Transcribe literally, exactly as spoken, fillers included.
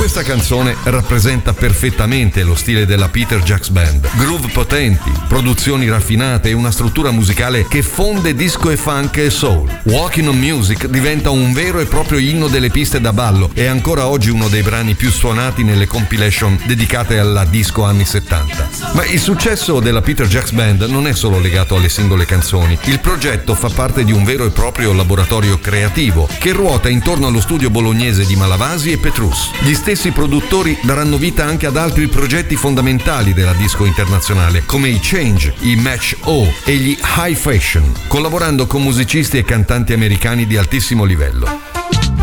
Questa canzone rappresenta perfettamente lo stile della Peter Jacks Band. Groove potenti, produzioni raffinate e una struttura musicale che fonde disco e funk e soul. Walking on Music diventa un vero e proprio inno delle piste da ballo e è ancora oggi uno dei brani più suonati nelle compilation dedicate alla disco anni settanta. Ma il successo della Peter Jacks Band non è solo legato alle singole canzoni. Il progetto fa parte di un vero e proprio laboratorio creativo che ruota intorno allo studio bolognese di Malavasi e Petrus. Gli stessi produttori daranno vita anche ad altri progetti fondamentali della disco internazionale, come i Change, i Match O e gli High Fashion, collaborando con musicisti e cantanti americani di altissimo livello.